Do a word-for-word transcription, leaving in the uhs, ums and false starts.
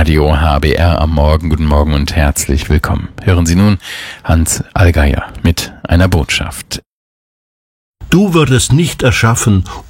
Radio H B R am Morgen. Guten Morgen und herzlich willkommen. Hören Sie nun Hans Allgeier mit einer Botschaft. Du würdest nicht erschaffen,